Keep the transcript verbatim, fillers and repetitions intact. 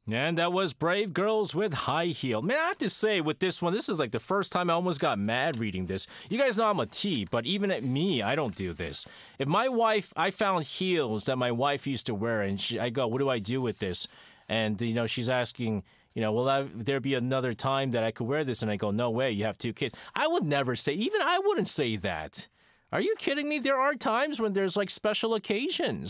And that was Brave Girls with High Heel. Man, I have to say, with this one, this is like the first time I almost got mad reading this. You guys know I'm a T, but even at me, I don't do this. If my wife, I found heels that my wife used to wear, and she, I go, what do I do with this? And, you know, she's asking, you know, will I, there be another time that I could wear this? And I go, no way, you have two kids. I would never say, even I wouldn't say that. Are you kidding me? There are times when there's like special occasions.